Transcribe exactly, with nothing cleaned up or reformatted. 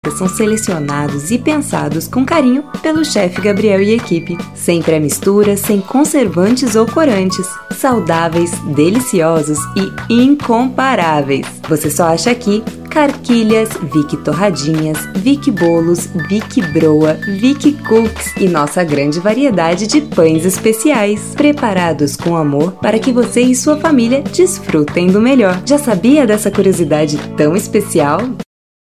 são selecionados e pensados com carinho pelo chefe Gabriel e equipe. Sem pré-mistura, sem conservantes ou corantes. Saudáveis, deliciosos e incomparáveis. Você só acha aqui Carquilhas, Vick Torradinhas, Vick Bolos, Vick Broa, Vick Cookies e nossa grande variedade de pães especiais, preparados com amor para que você e sua família desfrutem do melhor. Já sabia dessa curiosidade tão especial?